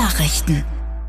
Nachrichten.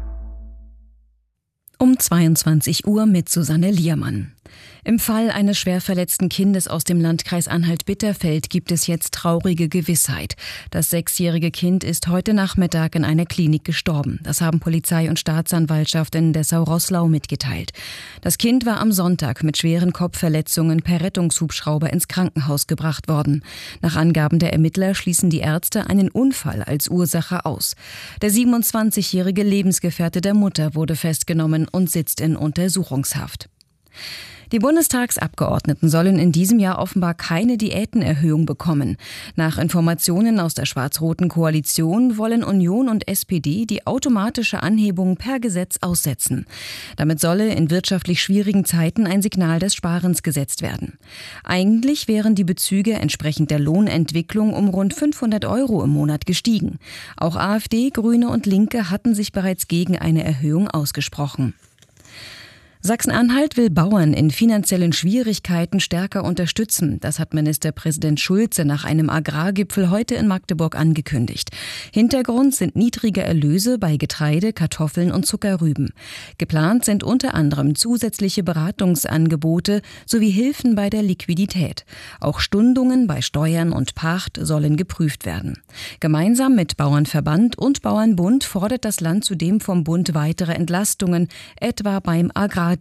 Um 22 Uhr mit Susanne Liermann. Im Fall eines schwer verletzten Kindes aus dem Landkreis Anhalt-Bitterfeld gibt es jetzt traurige Gewissheit. Das 6-jährige Kind ist heute Nachmittag in einer Klinik gestorben. Das haben Polizei und Staatsanwaltschaft in Dessau-Roßlau mitgeteilt. Das Kind war am Sonntag mit schweren Kopfverletzungen per Rettungshubschrauber ins Krankenhaus gebracht worden. Nach Angaben der Ermittler schließen die Ärzte einen Unfall als Ursache aus. Der 27-jährige Lebensgefährte der Mutter wurde festgenommen und sitzt in Untersuchungshaft. Die Bundestagsabgeordneten sollen in diesem Jahr offenbar keine Diätenerhöhung bekommen. Nach Informationen aus der schwarz-roten Koalition wollen Union und SPD die automatische Anhebung per Gesetz aussetzen. Damit solle in wirtschaftlich schwierigen Zeiten ein Signal des Sparens gesetzt werden. Eigentlich wären die Bezüge entsprechend der Lohnentwicklung um rund 500 € im Monat gestiegen. Auch AfD, Grüne und Linke hatten sich bereits gegen eine Erhöhung ausgesprochen. Sachsen-Anhalt will Bauern in finanziellen Schwierigkeiten stärker unterstützen. Das hat Ministerpräsident Schulze nach einem Agrargipfel heute in Magdeburg angekündigt. Hintergrund sind niedrige Erlöse bei Getreide, Kartoffeln und Zuckerrüben. Geplant sind unter anderem zusätzliche Beratungsangebote sowie Hilfen bei der Liquidität. Auch Stundungen bei Steuern und Pacht sollen geprüft werden. Gemeinsam mit Bauernverband und Bauernbund fordert das Land zudem vom Bund weitere Entlastungen, etwa beim Agrardiesel.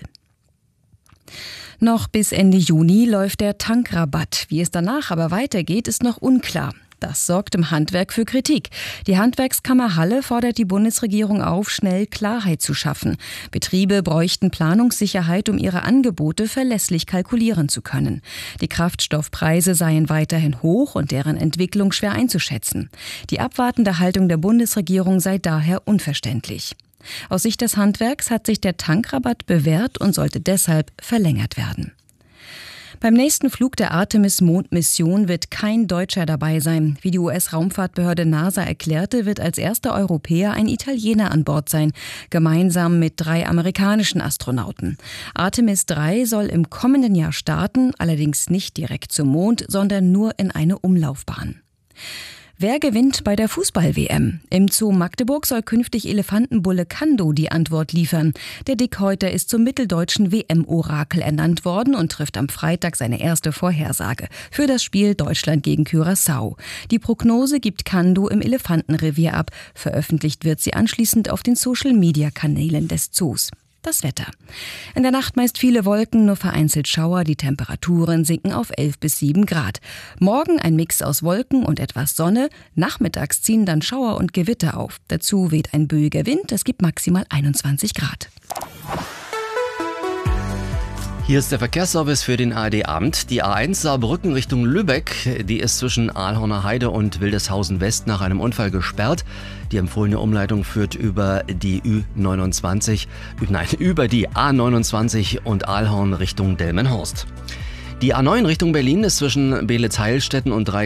Noch bis Ende Juni läuft der Tankrabatt. Wie es danach aber weitergeht, ist noch unklar. Das sorgt im Handwerk für Kritik. Die Handwerkskammer Halle fordert die Bundesregierung auf, schnell Klarheit zu schaffen. Betriebe bräuchten Planungssicherheit, um ihre Angebote verlässlich kalkulieren zu können. Die Kraftstoffpreise seien weiterhin hoch und deren Entwicklung schwer einzuschätzen. Die abwartende Haltung der Bundesregierung sei daher unverständlich. Aus Sicht des Handwerks hat sich der Tankrabatt bewährt und sollte deshalb verlängert werden. Beim nächsten Flug der Artemis-Mondmission wird kein Deutscher dabei sein. Wie die US-Raumfahrtbehörde NASA erklärte, wird als erster Europäer ein Italiener an Bord sein, gemeinsam mit 3 amerikanischen Astronauten. Artemis 3 soll im kommenden Jahr starten, allerdings nicht direkt zum Mond, sondern nur in eine Umlaufbahn. Wer gewinnt bei der Fußball-WM? Im Zoo Magdeburg soll künftig Elefantenbulle Kando die Antwort liefern. Der Dickhäuter ist zum mitteldeutschen WM-Orakel ernannt worden und trifft am Freitag seine erste Vorhersage für das Spiel Deutschland gegen Curaçao. Die Prognose gibt Kando im Elefantenrevier ab. Veröffentlicht wird sie anschließend auf den Social-Media-Kanälen des Zoos. Das Wetter. In der Nacht meist viele Wolken, nur vereinzelt Schauer. Die Temperaturen sinken auf 11 bis 7 Grad. Morgen ein Mix aus Wolken und etwas Sonne. Nachmittags ziehen dann Schauer und Gewitter auf. Dazu weht ein böiger Wind. Es gibt maximal 21 Grad. Hier ist der Verkehrsservice für den ARD-Abend. Die A1 Saarbrücken Richtung Lübeck, die ist zwischen Ahlhorner Heide und Wildeshausen West nach einem Unfall gesperrt. Die empfohlene Umleitung führt über die über die A29 und Ahlhorn Richtung Delmenhorst. Die A9 Richtung Berlin ist zwischen Beelitz-Heilstätten und